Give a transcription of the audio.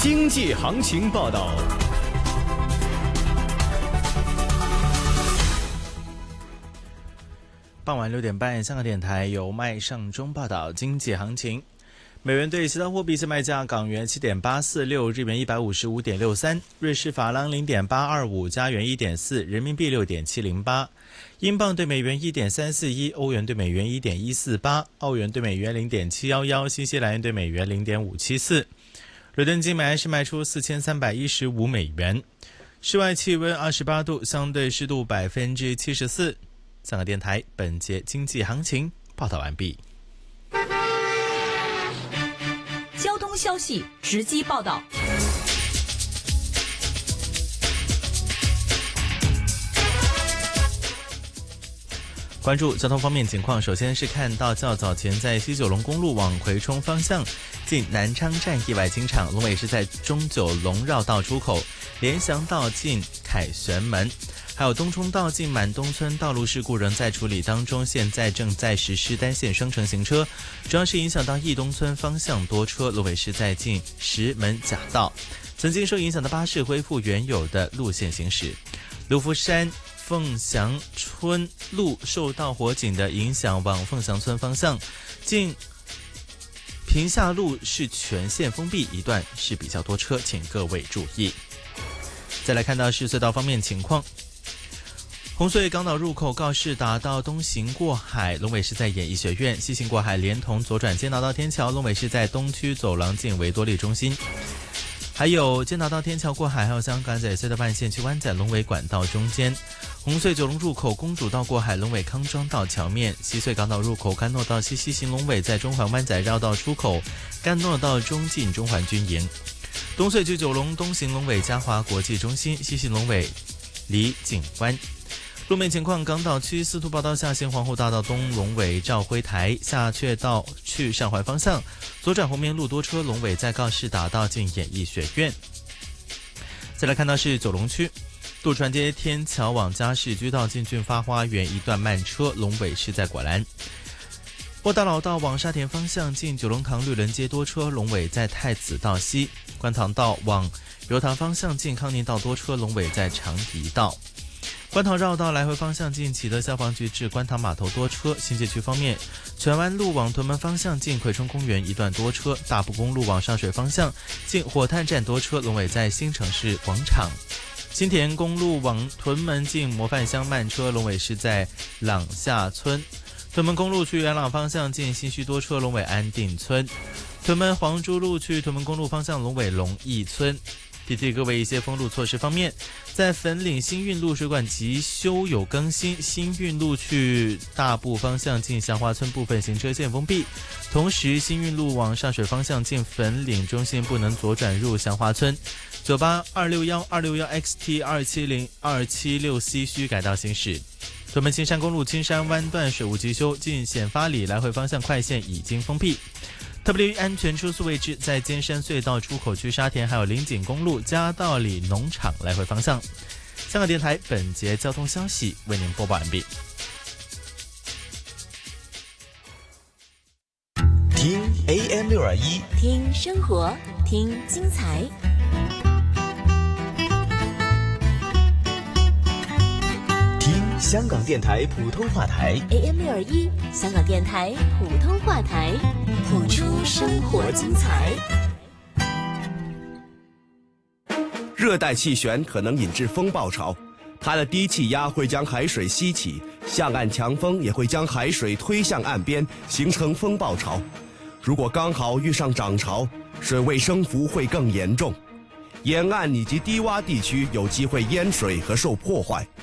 经济行情报道。 傍晚6点半，香港电台由麦尚中报道经济行情。美元对其他货币现卖价：港元7.846，日元155.63，瑞士法郎0.825，加元1.4，人民币6.708，英镑对美元1.341，欧元对美元1.148，澳元对美元0.711，新西兰元对美元0.574。伦敦金每安士卖出4315美元。室外气温28度，相对湿度74%。香港电台本节经济行情报道完毕。 交通消息直击报道。 关注交通方面情况，首先是看到较早前在西九龙公路往葵涌方向近南昌站意外清场，龙尾是在中九龙绕道出口，联翔道近凯旋门，还有东冲道近满东村道路事故仍在处理当中，现在正在实施单线双程行车，主要是影响到义东村方向多车，龙尾是在近石门甲道，曾经受影响的巴士恢复原有的路线行驶。卢浮山凤翔村路受到火警的影响，往凤翔村方向近平下路是全线封闭，一段是比较多车，请各位注意。再来看到是隧道方面情况，红隧港岛入口告士打道东行过海，龙尾是在演艺学院；西行过海连同左转坚拿道天桥，龙尾是在东区走廊近维多利中心。还有坚拿道天桥过海，还有香港仔隧道半线去湾仔龙尾管道中间。红隧九龙入口公主道过海，龙尾康庄道桥面。西隧港岛入口干诺道西行龙尾在中环湾仔绕道出口，干诺道中进中环军营。东隧去九龙东行龙尾嘉华国际中心，西行龙尾离景湾。路面情况，港岛区司徒拔道下行皇后大道东龙尾兆辉台，下阙道去上环方向左转红棉路多车，龙尾在告士打道进演艺学院。再来看到是九龙区渡船街天桥往嘉士居道进俊发花园一段慢车，龙尾是在果栏。拨打老道往沙田方向进九龙塘绿人街多车，龙尾在太子道西。观塘道往油塘方向进康宁道多车，龙尾在长堤道。观塘绕道来回方向进启德消防局至观塘码头多车。新界区方面，荃湾路往屯门方向进葵涌公园一段多车，大埔公路往上水方向进火炭站多车，龙尾在新城市广场。新田公路往屯门进模范乡慢车，龙尾是在朗下村。屯门公路去元朗方向进新墟多车，龙尾安定村。屯门黄珠路去屯门公路方向龙尾龙义村。提提各位一些封路措施方面，在粉岭新运路水管急修有更新，新运路去大埔方向进祥华村部分行车线封闭，同时新运路往上水方向进粉岭中心不能左转入祥华村。98261261XT270276C 需改道行驶。屯门青山公路青山湾段水务急修，进显发里来回方向快线已经封闭。特别留意安全车速位置，在尖山隧道出口区沙田，还有林景公路嘉道里农场来回方向。香港电台本节交通消息为您播报完毕。 听 AM621， 听生活，听精彩。 听香港电台普通话台 AM621，香港电台普通话台，谱出生活精彩。 热带气旋可能引致风暴潮，它的低气压会将海水吸起，向岸强风也会将海水推向岸边，形成风暴潮。如果刚好遇上涨潮，水位升幅会更严重，沿岸以及低洼地区有机会淹水和受破坏。